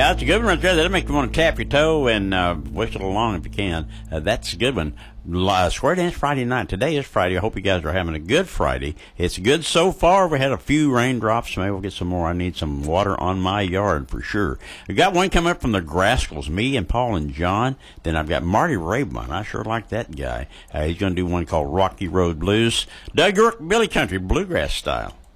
Yeah, it's a good one right there. That'll make you want to tap your toe and whistle along if you can. That's a good one. Square Dance Friday night. Today is Friday. I hope you guys are having a good Friday. It's good so far. We had a few raindrops. Maybe we'll get some more. I need some water on my yard for sure. We got one coming up from the Grascals, me and Paul and John. Then I've got Marty Raybon. I sure like that guy. He's going to do one called Rocky Road Blues. Doug York, Billy Country, bluegrass style.